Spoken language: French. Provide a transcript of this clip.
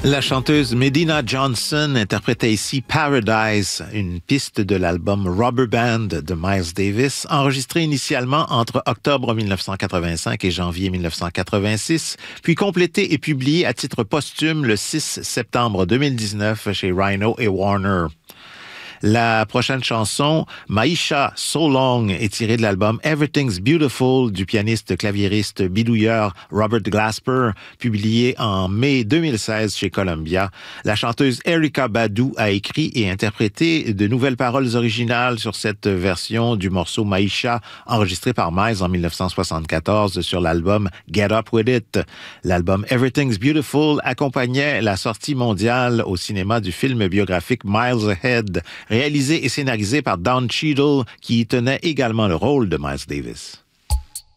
La chanteuse Medina Johnson interprétait ici Paradise, une piste de l'album Rubber Band de Miles Davis, enregistré initialement entre octobre 1985 et janvier 1986, puis complété et publié à titre posthume le 6 septembre 2019 chez Rhino et Warner. La prochaine chanson, Maisha So Long, est tirée de l'album Everything's Beautiful du pianiste claviériste bidouilleur Robert Glasper, publié en mai 2016 chez Columbia. La chanteuse Erykah Badu a écrit et interprété de nouvelles paroles originales sur cette version du morceau Maisha, enregistré par Miles en 1974 sur l'album Get Up With It. L'album Everything's Beautiful accompagnait la sortie mondiale au cinéma du film biographique Miles Ahead, réalisé et scénarisé par Don Cheadle, qui tenait également le rôle de Miles Davis.